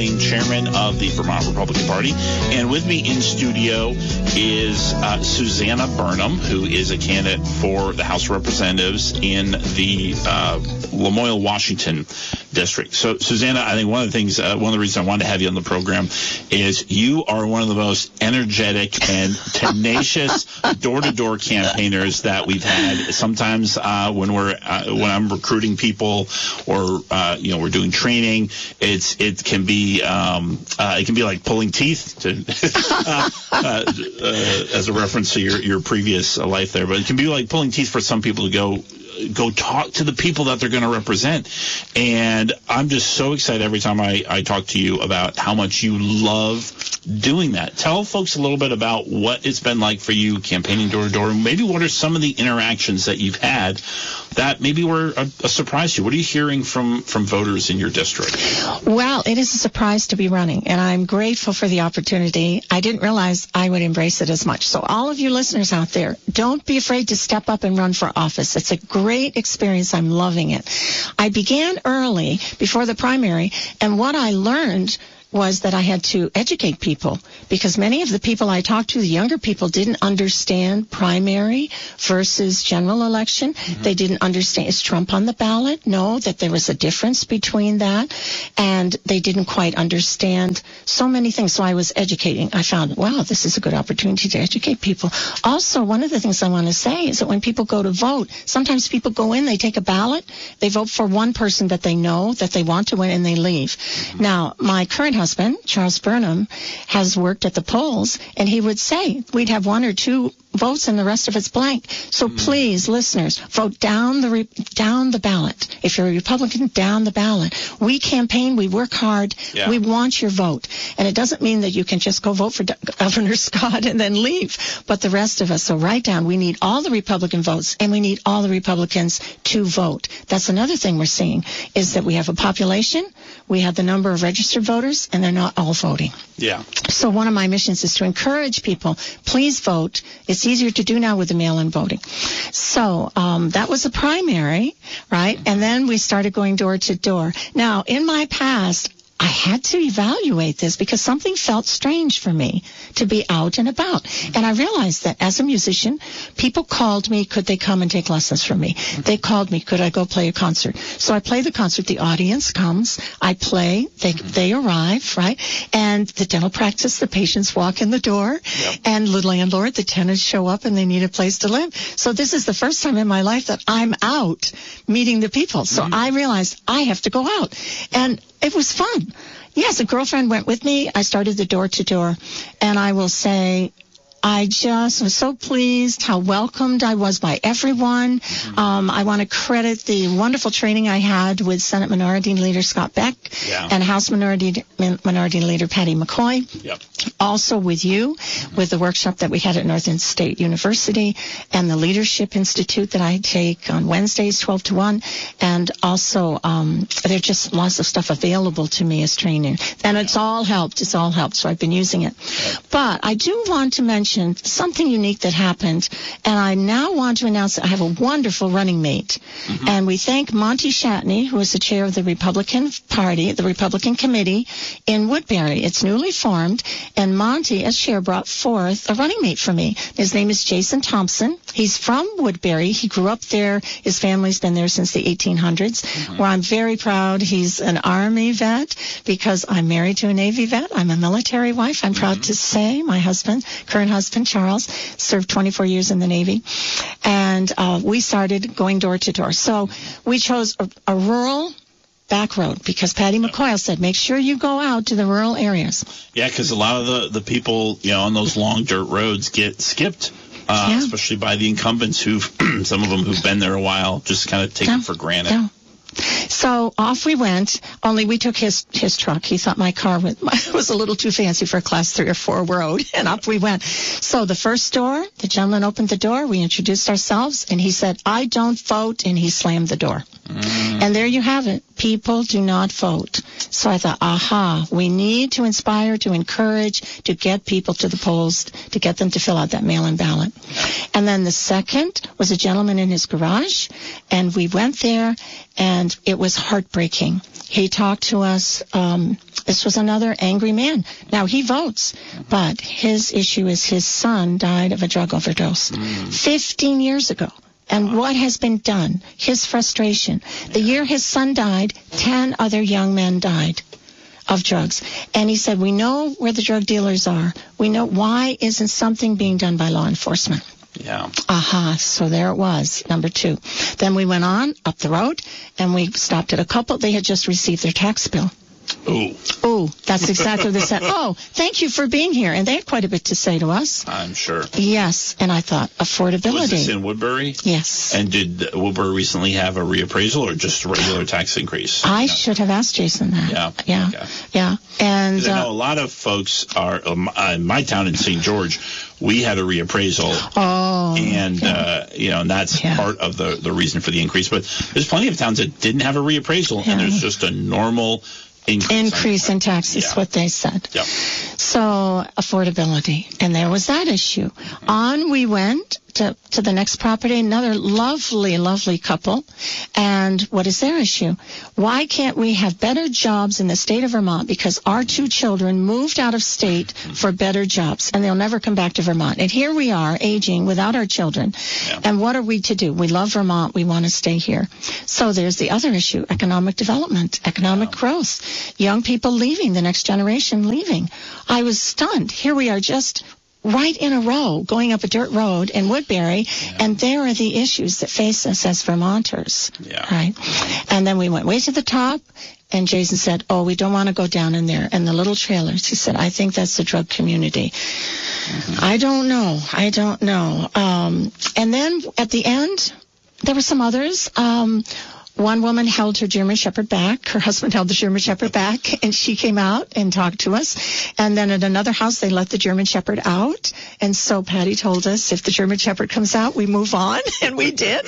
Chairman of the Vermont Republican Party. And with me in studio is Susanna Burnham, who is a candidate for the House of Representatives in the Lamoille, Washington district. So, Susanna, I think one of the things, one of the reasons I wanted to have you on the program is you are one of the most energetic and tenacious door-to-door campaigners that we've had. Sometimes when I'm recruiting people or we're doing training, it can be like pulling teeth as a reference to your previous life there, but it can be like pulling teeth for some people to go talk to the people that they're going to represent. And I'm just so excited every time I talk to you about how much you love doing that. Tell folks a little bit about what it's been like for you campaigning door to door. Maybe what are some of the interactions that you've had that maybe were a surprise to you? What are you hearing from voters in your district? Well, it is a surprise to be running, and I'm grateful for the opportunity. I didn't realize I would embrace it as much. So all of you listeners out there, don't be afraid to step up and run for office. It's a great experience. I'm loving it. I began early before the primary, and what I learned was that I had to educate people, because many of the people I talked to, the younger people, didn't understand primary versus general election. Mm-hmm. They didn't understand, is Trump on the ballot? No, that there was a difference between that. And they didn't quite understand so many things. So I was educating. I found, wow, this is a good opportunity to educate people. Also, one of the things I want to say is that when people go to vote, sometimes people go in, they take a ballot, they vote for one person that they know that they want to win, and they leave. Mm-hmm. Now, my current husband, Charles Burnham, has worked at the polls, and he would say we'd have one or two votes and the rest of it's blank. So please, listeners, vote down the ballot. If you're a Republican, down the ballot. We campaign, we work hard, we want your vote. And it doesn't mean that you can just go vote for Governor Scott and then leave, but the rest of us. So write down, we need all the Republican votes, and we need all the Republicans to vote. That's another thing we're seeing, is that we have a population, we have the number of registered voters, and they're not all voting. Yeah. So one of my missions is to encourage people, please vote. It's easier to do now with the mail-in voting. So that was a primary, right? And then we started going door to door. Now, in my past, I had to evaluate this because something felt strange for me to be out and about. And I realized that as a musician, people called me, could they come and take lessons from me? They called me, could I go play a concert? So I play the concert, the audience comes, I play, they arrive, right? And the dental practice, the patients walk in the door, and the landlord, the tenants show up and they need a place to live. So this is the first time in my life that I'm out meeting the people. So I realized I have to go out. And it was fun. Yes, a girlfriend went with me. I started the door-to-door, and I will say I just was so pleased how welcomed I was by everyone. I want to credit the wonderful training I had with Senate Minority Leader Scott Beck and House Minority Leader Patty McCoy. Also with you, with the workshop that we had at Northern State University and the Leadership Institute that I take on Wednesdays, 12 to 1. And also, there's just lots of stuff available to me as training. And it's all helped. It's all helped. So I've been using it. But I do want to mention something unique that happened, and I now want to announce that I have a wonderful running mate. And we thank Monty Shatney, who is the chair of the Republican Party, the Republican Committee in Woodbury. It's newly formed, and Monty, as chair, brought forth a running mate for me. His name is Jason Thompson. He's from Woodbury. He grew up there. His family's been there since the 1800s, where I'm very proud. He's an Army vet because I'm married to a Navy vet. I'm a military wife. I'm proud to say my current husband, Charles, served 24 years in the Navy, and we started going door to door. So we chose a rural back road because Patty McCoy said, make sure you go out to the rural areas. Yeah, because a lot of the people, on those long dirt roads get skipped. Especially by the incumbents some of them who've been there a while, just kind of take it for granted. So off we went, only we took his truck. He thought my car was a little too fancy for a class 3 or 4 road, and up we went. So the first door, the gentleman opened the door, we introduced ourselves, and he said, I don't vote, and he slammed the door. And there you have it. People do not vote. So I thought, we need to inspire, to encourage, to get people to the polls, to get them to fill out that mail-in ballot. And then the second was a gentleman in his garage, and we went there, and it was heartbreaking. He talked to us. This was another angry man. Now, he votes, but his issue is his son died of a drug overdose 15 years ago. And what has been done, his frustration. The year his son died, 10 other young men died of drugs. And he said, we know where the drug dealers are. We know, why isn't something being done by law enforcement? Yeah. So there it was, number 2. Then we went on up the road, and we stopped at a couple. They had just received their tax bill. Ooh, that's exactly what they said. Oh, thank you for being here. And they had quite a bit to say to us. I'm sure. Yes, and I thought, affordability. Was this in Woodbury? Yes. And did Woodbury recently have a reappraisal or just a regular tax increase? I should have asked Jason that. Yeah. Okay. Yeah. And I know a lot of folks are, in my town in St. George, we had a reappraisal. And that's part of the reason for the increase. But there's plenty of towns that didn't have a reappraisal, and there's just a normal increase in taxes, what they said. Yep. So affordability, and there was that issue. On we went to the next property, another lovely couple. And what is their issue? Why can't we have better jobs in the state of Vermont? Because our 2 children moved out of state for better jobs, and they'll never come back to Vermont. And here we are, aging without our children. Yeah. And what are we to do? We love Vermont. We want to stay here. So there's the other issue, economic development, economic growth, young people leaving, the next generation leaving. I was stunned. Here we are just right in a row, going up a dirt road in Woodbury, and there are the issues that face us as Vermonters. Yeah. Right? And then we went way to the top, and Jason said, we don't want to go down in there. And the little trailers, he said, I think that's the drug community. I don't know. And then at the end, there were some others. One woman held her German Shepherd back. Her husband held the German Shepherd back, and she came out and talked to us. And then at another house, they let the German Shepherd out. And so Patty told us, if the German Shepherd comes out, we move on, and we did.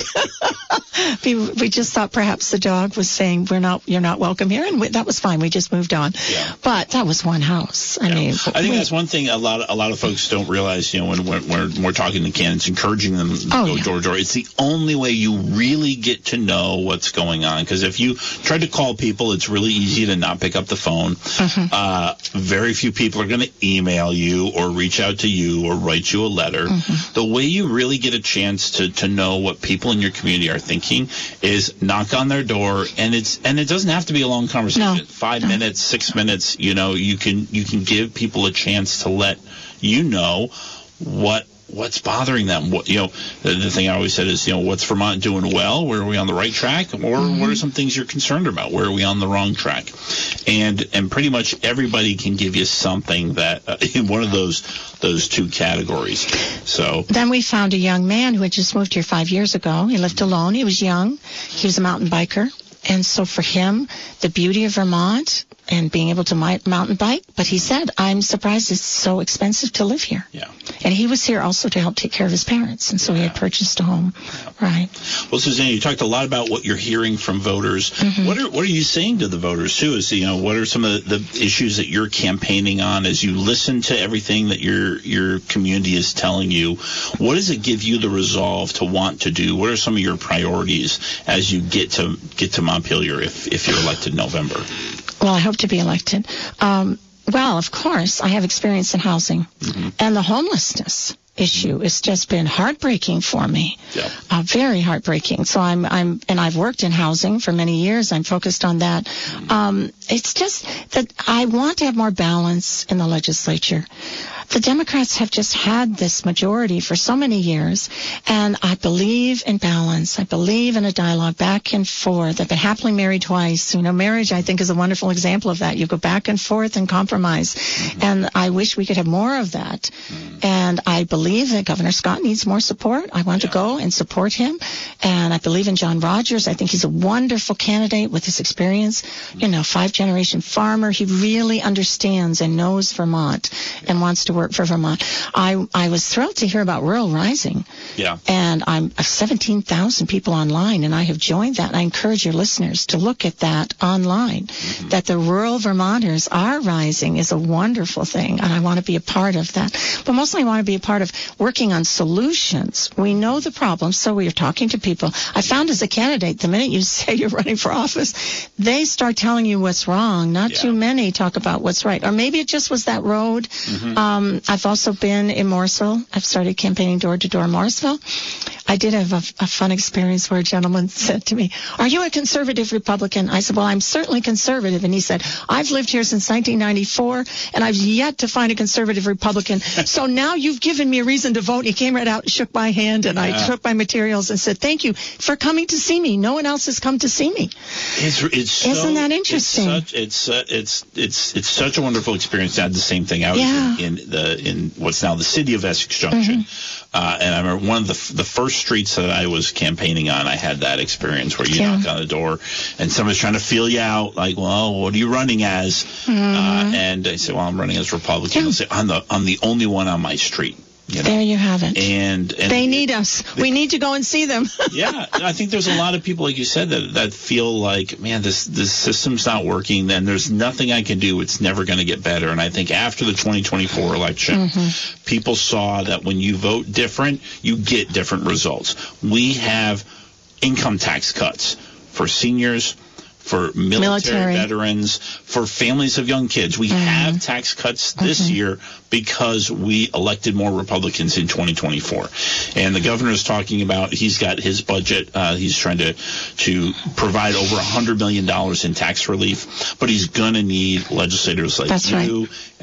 We just thought perhaps the dog was saying, you're not welcome here, and that was fine. We just moved on. Yeah. But that was one house. I mean, I think that's one thing a lot of folks don't realize. When we're talking to candidates, encouraging them to go door to door. It's the only way you really get to know what's going on, because if you try to call people, it's really easy to not pick up the phone. Very few people are going to email you or reach out to you or write you a letter. The way you really get a chance to know what people in your community are thinking is knock on their door, and it doesn't have to be a long conversation. No. 5 minutes, 6 minutes, you can give people a chance to let you know what's bothering them. The thing I always said is, what's Vermont doing well? Where are we on the right track? Or what are some things you're concerned about? Where are we on the wrong track? And pretty much everybody can give you something that in one of those 2 categories. So then we found a young man who had just moved here 5 years ago. He lived alone. He was young. He was a mountain biker. And so for him, the beauty of Vermont and being able to mountain bike, but he said, I'm surprised it's so expensive to live here. Yeah. And he was here also to help take care of his parents, and so he had purchased a home. Yeah. Right. Well, Suzanne, you talked a lot about what you're hearing from voters. What are you saying to the voters, too? What are some of the issues that you're campaigning on as you listen to everything that your community is telling you? What does it give you the resolve to want to do? What are some of your priorities as you get to Montpelier if you're elected in November? Well, I hope to be elected. Well, of course, I have experience in housing, and the homelessness issue has just been heartbreaking for me. Yeah. Very heartbreaking. So I've worked in housing for many years. I'm focused on that. It's just that I want to have more balance in the legislature. The Democrats have just had this majority for so many years, and I believe in balance. I believe in a dialogue back and forth. I've been happily married twice. Marriage, I think, is a wonderful example of that. You go back and forth and compromise, and I wish we could have more of that. And I believe that Governor Scott needs more support. I want to go and support him, and I believe in John Rogers. I think he's a wonderful candidate with his experience. 5-generation farmer. He really understands and knows Vermont and wants to work for Vermont. I was thrilled to hear about Rural Rising. Yeah. And I'm 17,000 people online, and I have joined that. And I encourage your listeners to look at that online. Mm-hmm. That the rural Vermonters are rising is a wonderful thing, and I want to be a part of that. But mostly I want to be a part of working on solutions. We know the problems, so we are talking to people. I found as a candidate, the minute you say you're running for office, they start telling you what's wrong. Not too many talk about what's right. Or maybe it just was that road. Mm-hmm. I've also been in Morrisville. I've started campaigning door-to-door in Morrisville. I did have a fun experience where a gentleman said to me, "Are you a conservative Republican?" I said, "Well, I'm certainly conservative." And he said, "I've lived here since 1994, and I've yet to find a conservative Republican. So now you've given me a reason to vote." He came right out and shook my hand, and I took my materials and said, "Thank you for coming to see me. No one else has come to see me." Isn't that interesting? It's such a wonderful experience. I had the same thing. I was in what's now the city of Essex Junction. Mm-hmm. And I remember one of the first streets that I was campaigning on, I had that experience where you knock on the door and somebody's trying to feel you out, like, "Well, what are you running as?" Mm-hmm. And I say, "Well, I'm running as Republican." They'll say, I'm the only one on my street. You know? There you have it. And they need us. We need to go and see them. Yeah, I think there's a lot of people, like you said, that feel like, man, this system's not working. Then there's nothing I can do. It's never going to get better. And I think after the 2024 election, people saw that when you vote different, you get different results. We have income tax cuts for seniors, for military veterans, for families of young kids. We have tax cuts this year because we elected more Republicans in 2024. And the governor is talking about, he's got his budget. He's trying to provide over $100 million in tax relief, but he's going to need legislators like you